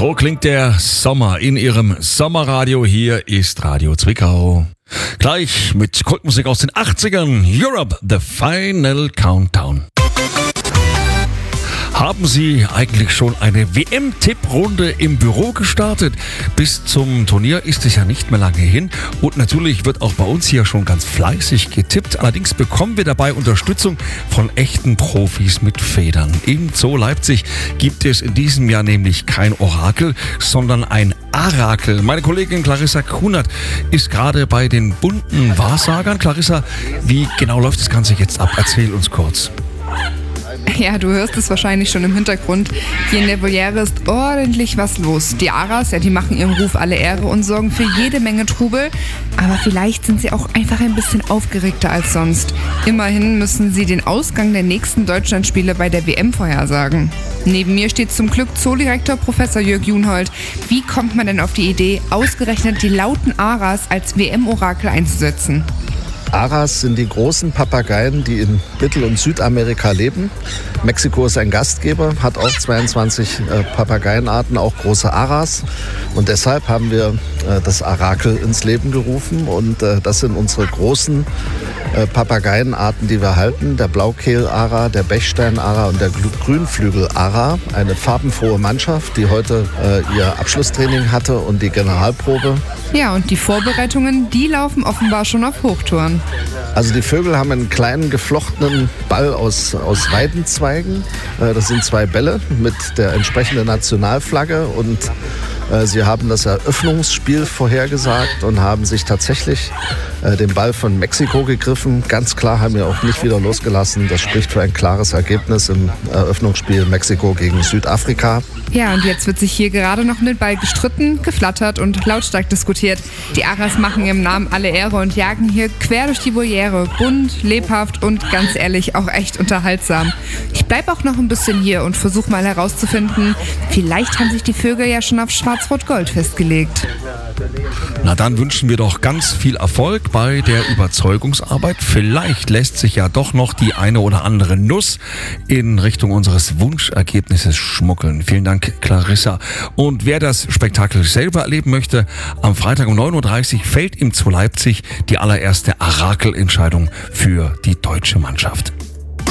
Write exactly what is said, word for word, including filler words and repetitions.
So klingt der Sommer in Ihrem Sommerradio. Hier ist Radio Zwickau. Gleich mit Kultmusik aus den achtzigern. Europe, the final countdown. Haben Sie eigentlich schon eine W M-Tipprunde im Büro gestartet? Bis zum Turnier ist es ja nicht mehr lange hin und natürlich wird auch bei uns hier schon ganz fleißig getippt. Allerdings bekommen wir dabei Unterstützung von echten Profis mit Federn. Im Zoo Leipzig gibt es in diesem Jahr nämlich kein Orakel, sondern ein Arakel. Meine Kollegin Clarissa Kunert ist gerade bei den bunten Wahrsagern. Clarissa, wie genau läuft das Ganze jetzt ab? Erzähl uns kurz. Ja, du hörst es wahrscheinlich schon im Hintergrund. Hier in der Voliere ist ordentlich was los. Die Aras, ja, die machen ihrem Ruf alle Ehre und sorgen für jede Menge Trubel. Aber vielleicht sind sie auch einfach ein bisschen aufgeregter als sonst. Immerhin müssen sie den Ausgang der nächsten Deutschlandspiele bei der W M vorhersagen. Neben mir steht zum Glück Zoodirektor Professor Jörg Junhold. Wie kommt man denn auf die Idee, ausgerechnet die lauten Aras als W M-Orakel einzusetzen? Aras sind die großen Papageien, die in Mittel- und Südamerika leben. Mexiko ist ein Gastgeber, hat auch zweiundzwanzig äh, Papageienarten, auch große Aras. Und deshalb haben wir äh, das Arakel ins Leben gerufen. Und äh, das sind unsere großen äh, Papageienarten, die wir halten. Der Blaukehl-Ara, der Bechstein-Ara und der Grünflügel-Ara. Eine farbenfrohe Mannschaft, die heute äh, ihr Abschlusstraining hatte und die Generalprobe. Ja, und die Vorbereitungen, die laufen offenbar schon auf Hochtouren. Also die Vögel haben einen kleinen geflochtenen Ball aus, aus Weidenzweigen. Das sind zwei Bälle mit der entsprechenden Nationalflagge und äh, sie haben das Eröffnungsspiel vorhergesagt und haben sich tatsächlich äh, den Ball von Mexiko gegriffen. Ganz klar, haben wir auch nicht wieder losgelassen. Das spricht für ein klares Ergebnis im Eröffnungsspiel Mexiko gegen Südafrika. Ja, und jetzt wird sich hier gerade noch um den Ball gestritten, geflattert und lautstark diskutiert. Die Aras machen ihrem Namen alle Ehre und jagen hier quer durch die Voliere. Bunt, lebhaft und ganz ehrlich auch echt unterhaltsam. Ich bleib auch noch ein bisschen hier und versuche mal herauszufinden, vielleicht haben sich die Vögel ja schon auf Schwarz-Rot-Gold festgelegt. Na dann wünschen wir doch ganz viel Erfolg bei der Überzeugungsarbeit. Vielleicht lässt sich ja doch noch die eine oder andere Nuss in Richtung unseres Wunschergebnisses schmuggeln. Vielen Dank, Clarissa. Und wer das Spektakel selber erleben möchte, am Freitag um neun Uhr dreißig fällt im Zoo Leipzig die allererste Arakel-Entscheidung für die deutsche Mannschaft.